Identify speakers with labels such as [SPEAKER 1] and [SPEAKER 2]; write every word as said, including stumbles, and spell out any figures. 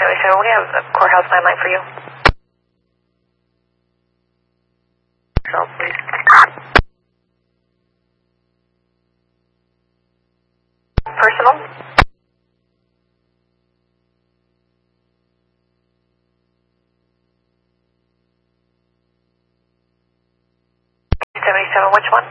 [SPEAKER 1] seventy-seven, we have a courthouse landline for you. So, please. Personal? seventy-seven, which one?